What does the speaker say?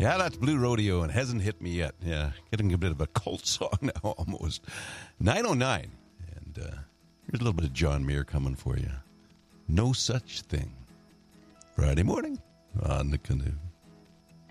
Yeah, that's Blue Rodeo and Hasn't Hit Me Yet. Yeah, getting a bit of a cult song now almost. 9:09. And here's a little bit of John Mayer coming for you. No Such Thing. Friday morning on the Canoe.